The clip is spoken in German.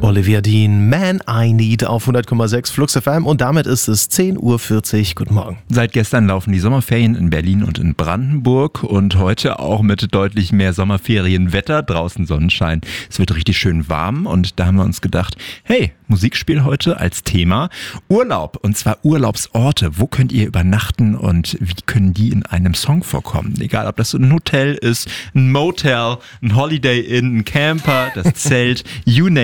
Olivia Dean, Man I Need auf 100,6 Flux FM und damit ist es 10.40 Uhr. Guten Morgen. Seit gestern laufen die Sommerferien in Berlin und in Brandenburg und heute auch mit deutlich mehr Sommerferienwetter, draußen Sonnenschein. Es wird richtig schön warm und da haben wir uns gedacht, hey, Musikspiel heute als Thema Urlaub und zwar Urlaubsorte. Wo könnt ihr übernachten und wie können die in einem Song vorkommen? Egal, ob das ein Hotel ist, ein Motel, ein Holiday Inn, ein Camper, das Zelt, you name